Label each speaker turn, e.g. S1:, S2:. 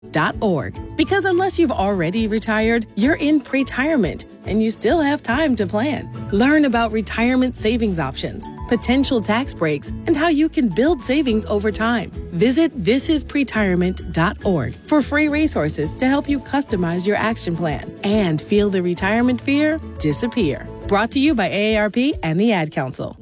S1: Because unless you've already retired, you're in pretirement and you still have time to plan. Learn about retirement savings options, potential tax breaks, and how you can build savings over time. Visit thisispretirement.org for free resources to help you customize your action plan and feel the retirement fear disappear. Brought to you by AARP and the Ad Council.